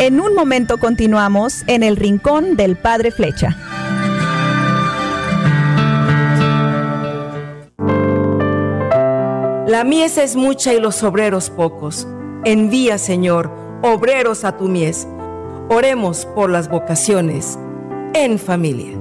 En un momento continuamos en el Rincón del Padre Flecha. La mies es mucha y los obreros pocos. Envía, Señor, obreros a tu mies. Oremos por las vocaciones en familia.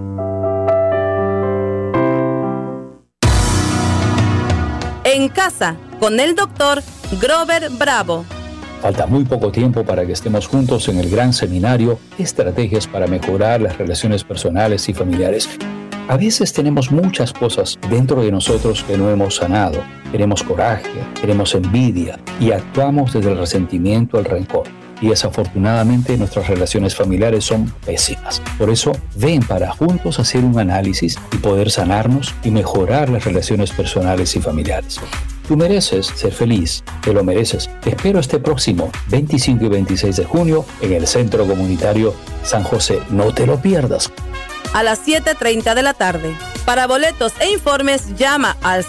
En casa, con el doctor Grover Bravo. Falta muy poco tiempo para que estemos juntos en el gran seminario Estrategias para mejorar las relaciones personales y familiares. A veces tenemos muchas cosas dentro de nosotros que no hemos sanado. Tenemos coraje, tenemos envidia y actuamos desde el resentimiento al rencor. Y desafortunadamente nuestras relaciones familiares son pésimas. Por eso, ven para juntos hacer un análisis y poder sanarnos y mejorar las relaciones personales y familiares. Tú mereces ser feliz, te lo mereces. Te espero este próximo 25 y 26 de junio en el Centro Comunitario San José. No te lo pierdas. A las 7:30 de la tarde. Para boletos e informes, llama al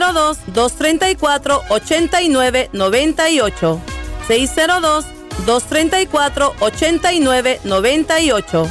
602-234-8998. 602-234-8998.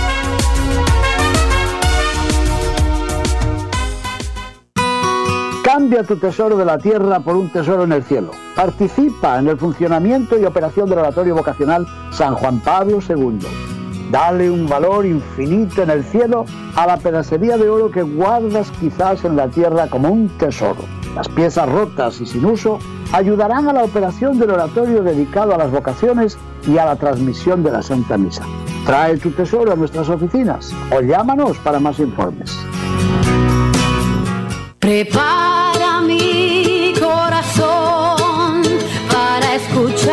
Cambia tu tesoro de la tierra por un tesoro en el cielo. Participa en el funcionamiento y operación del Oratorio Vocacional San Juan Pablo II. Dale un valor infinito en el cielo a la pedacería de oro que guardas quizás en la tierra como un tesoro. Las piezas rotas y sin uso ayudarán a la operación del oratorio dedicado a las vocaciones y a la transmisión de la Santa Misa. Trae tu tesoro a nuestras oficinas o llámanos para más informes. Prepara mi corazón para escuchar.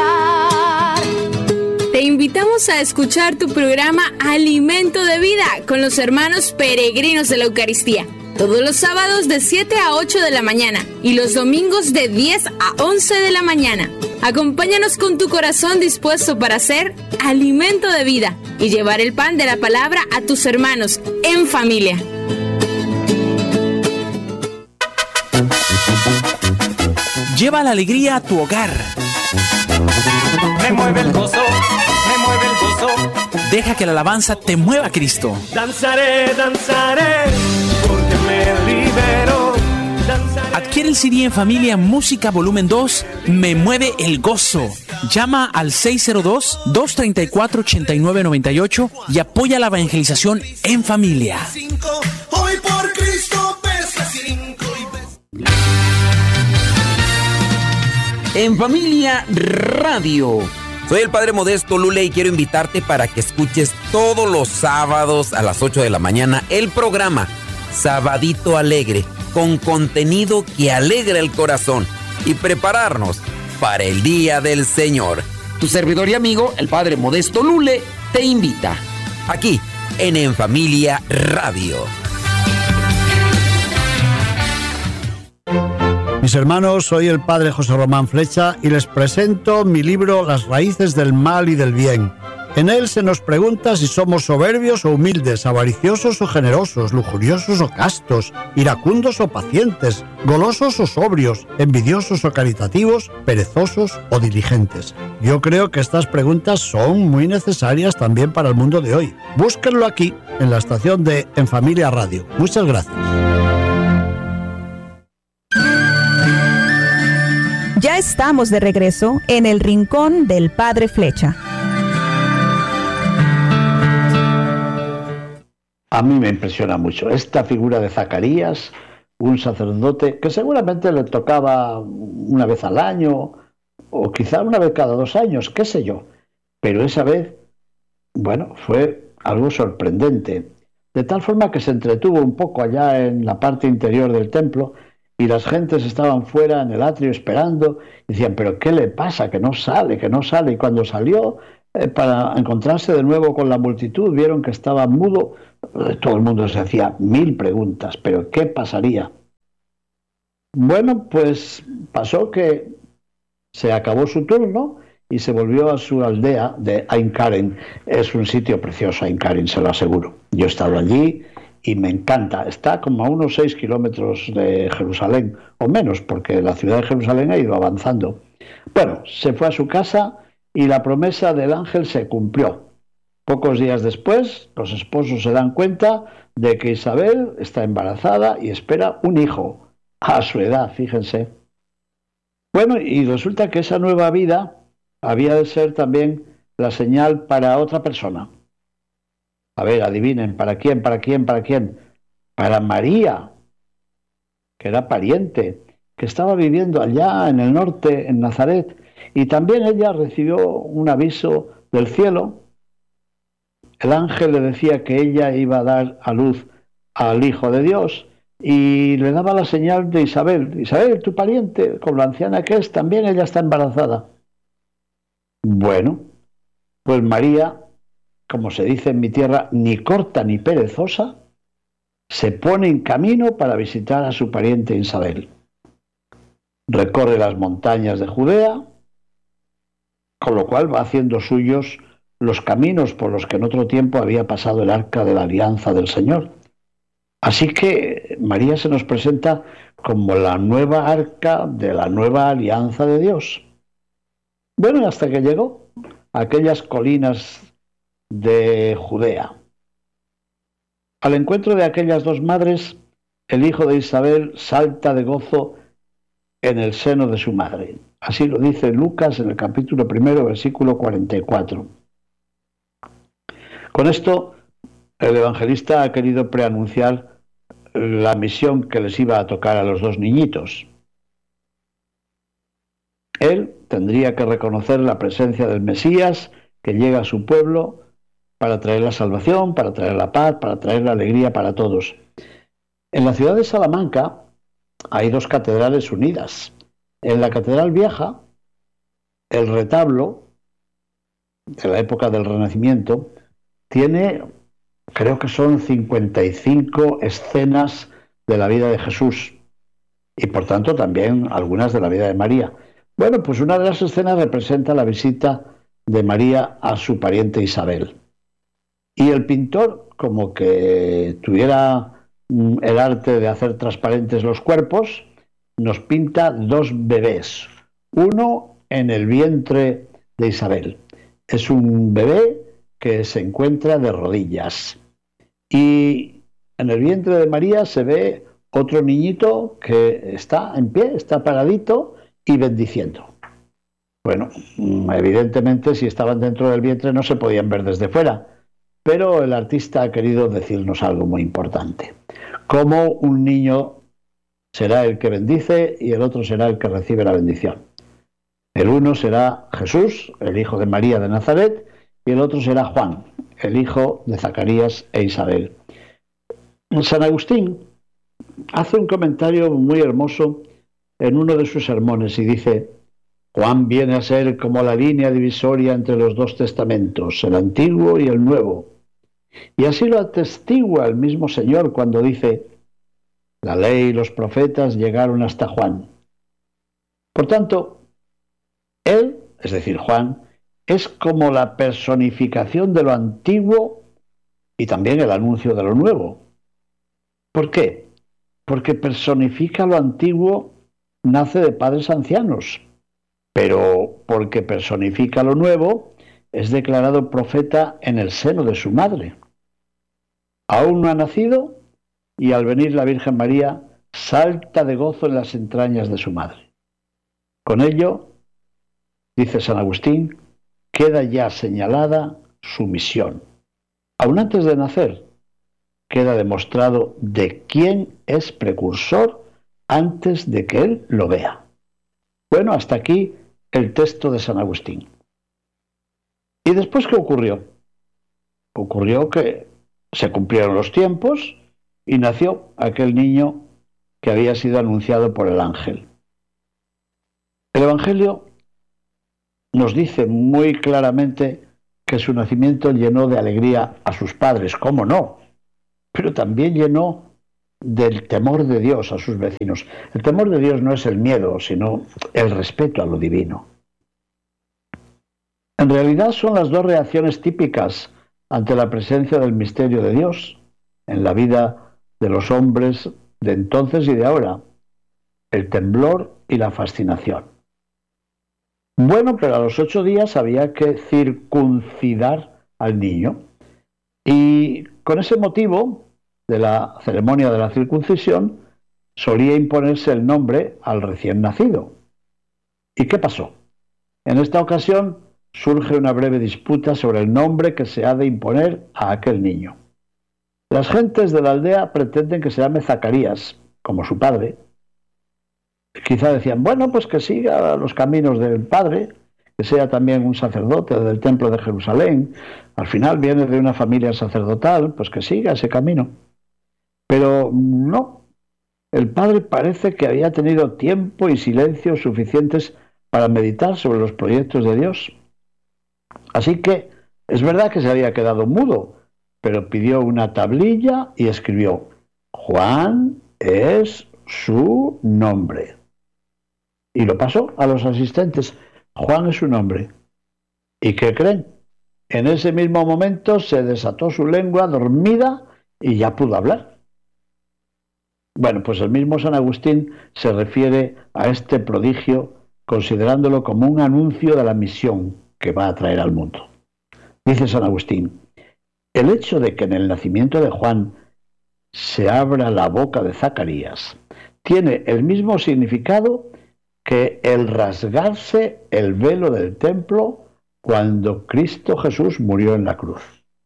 Te invitamos a escuchar tu programa Alimento de Vida con los hermanos peregrinos de la Eucaristía. Todos los sábados de 7 a 8 de la mañana y los domingos de 10 a 11 de la mañana. Acompáñanos con tu corazón dispuesto para hacer alimento de vida y llevar el pan de la palabra a tus hermanos en familia. Lleva la alegría a tu hogar. Me mueve el gozo, me mueve el gozo. Deja que la alabanza te mueva a Cristo. Danzaré, danzaré, porque me libero. Danzaré. Adquiere el CD en familia Música Volumen 2, Me Mueve el Gozo. Llama al 602-234-8998 y apoya la evangelización en familia. Hoy por Cristo pesa 5 y En Familia Radio. Soy el Padre Modesto Lule y quiero invitarte para que escuches todos los sábados a las 8 de la mañana el programa Sabadito Alegre, con contenido que alegra el corazón y prepararnos para el Día del Señor. Tu servidor y amigo, el Padre Modesto Lule, te invita. Aquí, en Familia Radio. Mis hermanos, soy el Padre José Román Flecha y les presento mi libro Las raíces del mal y del bien. En él se nos pregunta si somos soberbios o humildes, avariciosos o generosos, lujuriosos o castos, iracundos o pacientes, golosos o sobrios, envidiosos o caritativos, perezosos o diligentes. Yo creo que estas preguntas son muy necesarias también para el mundo de hoy. Búsquenlo aquí, en la estación de En Familia Radio. Muchas gracias. Ya estamos de regreso en el Rincón del Padre Flecha. A mí me impresiona mucho esta figura de Zacarías, un sacerdote que seguramente le tocaba una vez al año o quizá una vez cada 2 años, qué sé yo. Pero esa vez, bueno, fue algo sorprendente. De tal forma que se entretuvo un poco allá en la parte interior del templo y las gentes estaban fuera en el atrio esperando y decían, ¿pero qué le pasa? Que no sale, que no sale. Y cuando salió para encontrarse de nuevo con la multitud, vieron que estaba mudo. Todo el mundo se hacía 1000 preguntas, ¿pero qué pasaría? Bueno, pues pasó que se acabó su turno y se volvió a su aldea de Ain Karen. Es un sitio precioso, Ain Karen, se lo aseguro. Yo he estado allí y me encanta. Está como a unos 6 kilómetros de Jerusalén, o menos, porque la ciudad de Jerusalén ha ido avanzando. Bueno, se fue a su casa y la promesa del ángel se cumplió. Pocos días después, los esposos se dan cuenta de que Isabel está embarazada y espera un hijo, a su edad, fíjense. Bueno, y resulta que esa nueva vida había de ser también la señal para otra persona. A ver, adivinen, ¿para quién? ¿Para quién? ¿Para quién? Para María, que era pariente, que estaba viviendo allá en el norte, en Nazaret, y también ella recibió un aviso del cielo. El ángel le decía que ella iba a dar a luz al Hijo de Dios y le daba la señal de Isabel. Isabel, tu pariente, con lo anciana que es, también ella está embarazada. Bueno, pues María, como se dice en mi tierra, ni corta ni perezosa, se pone en camino para visitar a su pariente Isabel. Recorre las montañas de Judea, con lo cual va haciendo suyos los caminos por los que en otro tiempo había pasado el arca de la alianza del Señor. Así que María se nos presenta como la nueva arca de la nueva alianza de Dios. Bueno, hasta que llegó a aquellas colinas de Judea. Al encuentro de aquellas dos madres, el hijo de Isabel salta de gozo en el seno de su madre. Así lo dice Lucas en el capítulo 1, versículo 44. Con esto, el evangelista ha querido preanunciar la misión que les iba a tocar a los dos niñitos. Él tendría que reconocer la presencia del Mesías que llega a su pueblo para traer la salvación, para traer la paz, para traer la alegría para todos. En la ciudad de Salamanca hay dos catedrales unidas. En la Catedral Vieja, el retablo de la época del Renacimiento tiene, creo que son 55 escenas de la vida de Jesús y por tanto también algunas de la vida de María. Bueno, pues una de las escenas representa la visita de María a su pariente Isabel. Y el pintor, como que tuviera el arte de hacer transparentes los cuerpos, nos pinta dos bebés, uno en el vientre de Isabel. Es un bebé que se encuentra de rodillas. Y en el vientre de María se ve otro niñito que está en pie, está paradito y bendiciendo. Bueno, evidentemente si estaban dentro del vientre no se podían ver desde fuera, pero el artista ha querido decirnos algo muy importante. Cómo un niño será el que bendice y el otro será el que recibe la bendición. El uno será Jesús, el hijo de María de Nazaret, y el otro será Juan, el hijo de Zacarías e Isabel. San Agustín hace un comentario muy hermoso en uno de sus sermones y dice: Juan viene a ser como la línea divisoria entre los dos testamentos, el antiguo y el nuevo. Y así lo atestigua el mismo Señor cuando dice: la ley y los profetas llegaron hasta Juan. Por tanto, él, es decir, Juan, es como la personificación de lo antiguo y también el anuncio de lo nuevo. ¿Por qué? Porque personifica lo antiguo, nace de padres ancianos, pero porque personifica lo nuevo, es declarado profeta en el seno de su madre. Aún no ha nacido y al venir la Virgen María salta de gozo en las entrañas de su madre. Con ello, dice San Agustín, queda ya señalada su misión. Aún antes de nacer, queda demostrado de quién es precursor antes de que él lo vea. Bueno, hasta aquí el texto de San Agustín. ¿Y después qué ocurrió? Ocurrió que se cumplieron los tiempos y nació aquel niño que había sido anunciado por el ángel. El Evangelio nos dice muy claramente que su nacimiento llenó de alegría a sus padres, ¿cómo no? Pero también llenó del temor de Dios a sus vecinos. El temor de Dios no es el miedo, sino el respeto a lo divino. En realidad son las dos reacciones típicas ante la presencia del misterio de Dios en la vida de los hombres de entonces y de ahora: el temblor y la fascinación. Bueno, pero a los 8 días había que circuncidar al niño. Y con ese motivo de la ceremonia de la circuncisión solía imponerse el nombre al recién nacido. ¿Y qué pasó? En esta ocasión surge una breve disputa sobre el nombre que se ha de imponer a aquel niño. Las gentes de la aldea pretenden que se llame Zacarías, como su padre. Quizá decían, bueno, pues que siga los caminos del padre, que sea también un sacerdote del templo de Jerusalén. Al final viene de una familia sacerdotal, pues que siga ese camino. Pero no. El padre parece que había tenido tiempo y silencio suficientes para meditar sobre los proyectos de Dios. Así que es verdad que se había quedado mudo, pero pidió una tablilla y escribió: Juan es su nombre. Y lo pasó a los asistentes. Juan es su nombre. ¿Y qué creen? En ese mismo momento se desató su lengua dormida y ya pudo hablar. Bueno, pues el mismo San Agustín se refiere a este prodigio considerándolo como un anuncio de la misión que va a traer al mundo. Dice San Agustín: el hecho de que en el nacimiento de Juan se abra la boca de Zacarías tiene el mismo significado que el rasgarse el velo del templo cuando Cristo Jesús murió en la cruz.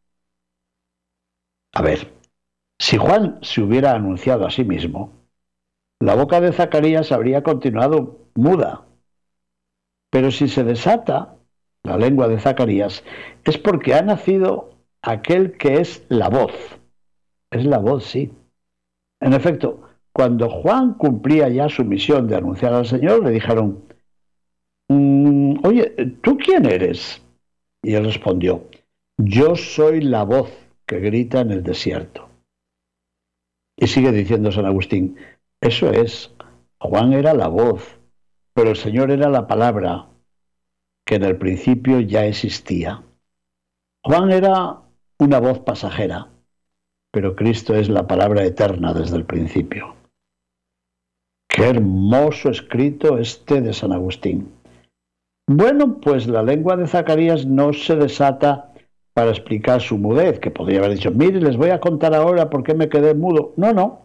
A ver, si Juan se hubiera anunciado a sí mismo, la boca de Zacarías habría continuado muda. Pero si se desata la lengua de Zacarías, es porque ha nacido aquel que es la voz. Es la voz, sí. En efecto, cuando Juan cumplía ya su misión de anunciar al Señor, le dijeron: oye, ¿tú quién eres? Y él respondió: yo soy la voz que grita en el desierto. Y sigue diciendo San Agustín: eso es, Juan era la voz, pero el Señor era la palabra, que en el principio ya existía. Juan era una voz pasajera, pero Cristo es la palabra eterna desde el principio. Qué hermoso escrito este de San Agustín. Bueno, pues la lengua de Zacarías no se desata para explicar su mudez, que podría haber dicho: mire, les voy a contar ahora por qué me quedé mudo. No, no.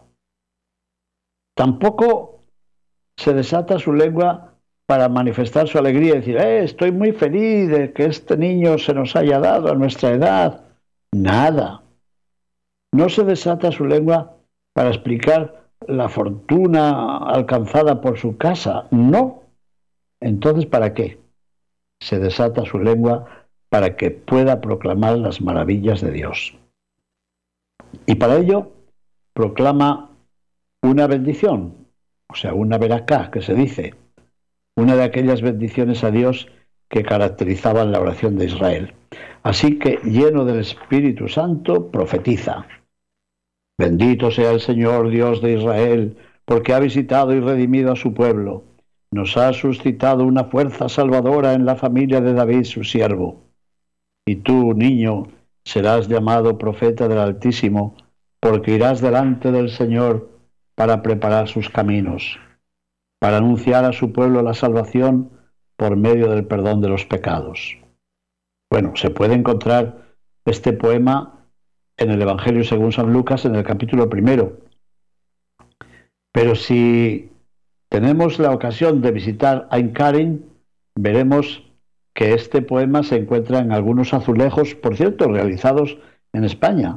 Tampoco se desata su lengua para manifestar su alegría y decir: estoy muy feliz de que este niño se nos haya dado a nuestra edad. Nada. No se desata su lengua para explicar la fortuna alcanzada por su casa. No. Entonces, ¿para qué? Se desata su lengua para que pueda proclamar las maravillas de Dios. Y para ello proclama una bendición, o sea, una veracá, que se dice, una de aquellas bendiciones a Dios que caracterizaban la oración de Israel. Así que, lleno del Espíritu Santo, profetiza: bendito sea el Señor Dios de Israel, porque ha visitado y redimido a su pueblo. Nos ha suscitado una fuerza salvadora en la familia de David, su siervo. Y tú, niño, serás llamado profeta del Altísimo, porque irás delante del Señor para preparar sus caminos, para anunciar a su pueblo la salvación por medio del perdón de los pecados. Bueno, se puede encontrar este poema en el Evangelio según San Lucas, en el capítulo 1. Pero si tenemos la ocasión de visitar Ain Karim, veremos que este poema se encuentra en algunos azulejos, por cierto, realizados en España.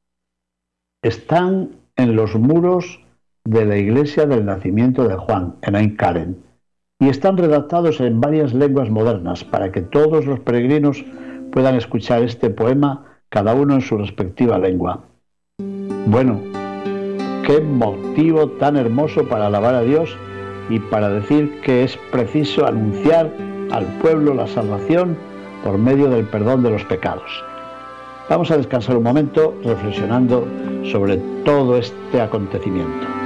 Están en los muros de la iglesia del nacimiento de Juan, en Ain Karim, y están redactados en varias lenguas modernas para que todos los peregrinos puedan escuchar este poema, cada uno en su respectiva lengua. Bueno, qué motivo tan hermoso para alabar a Dios y para decir que es preciso anunciar al pueblo la salvación por medio del perdón de los pecados. Vamos a descansar un momento reflexionando sobre todo este acontecimiento.